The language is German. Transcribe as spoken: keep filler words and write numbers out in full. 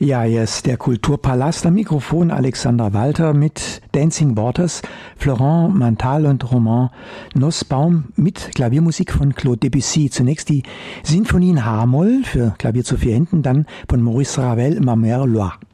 Ja, hier ist der Kulturpalast, am Mikrofon Alexander Walter mit Dancing Waters, Florent Mantal und Roman Nussbaum mit Klaviermusik von Claude Debussy. Zunächst die Sinfonie in H-Moll für Klavier zu vier Händen, dann von Maurice Ravel, Ma Mère Loire.